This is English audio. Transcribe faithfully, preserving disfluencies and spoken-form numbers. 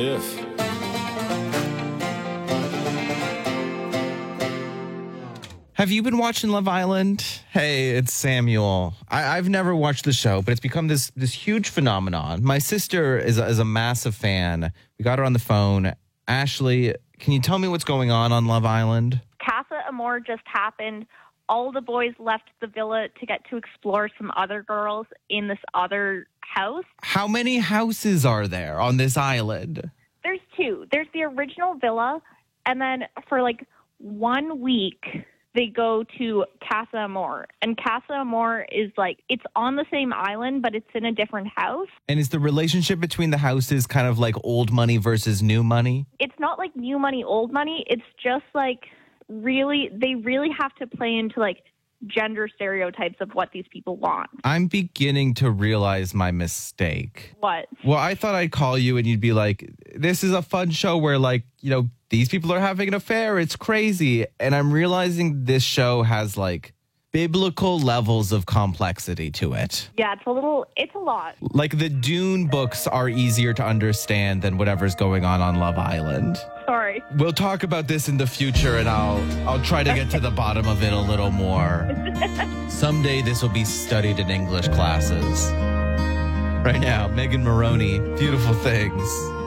if? Have you been watching Love Island? Hey, it's Samuel. I, I've never watched the show, but it's become this this huge phenomenon. My sister is a, is a massive fan. We got her on the phone. Ashley, can you tell me what's going on on Love Island? Casa Amor just happened. All the boys left the villa to get to explore some other girls in this other house. How many houses are there on this island? There's two. There's the original villa, and then for like one week, they go to Casa Amor. And Casa Amor is like, it's on the same island, but it's in a different house. And is the relationship between the houses kind of like old money versus new money? It's not like new money, old money. It's just like really, they really have to play into like gender stereotypes of what these people want. I'm beginning to realize my mistake. What? Well, I thought I'd call you and you'd be like, this is a fun show where, like, you know, these people are having an affair. It's crazy. And I'm realizing this show has like biblical levels of complexity to it. Yeah, it's a little, it's a lot. Like the Dune books are easier to understand than whatever's going on on Love Island. Sorry. We'll talk about this in the future and I'll I'll try to get to the bottom of it a little more. Someday this will be studied in English classes. Right now, Megan Maroney, Beautiful Things.